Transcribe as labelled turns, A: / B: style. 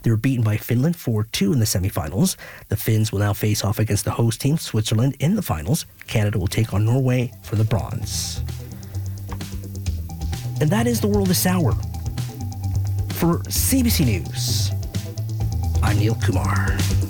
A: They were beaten by Finland 4-2 in the semifinals. The Finns will now face off against the host team, Switzerland, in the finals. Canada will take on Norway for the bronze. And that is the world this hour. For CBC News, I'm Neil Kumar.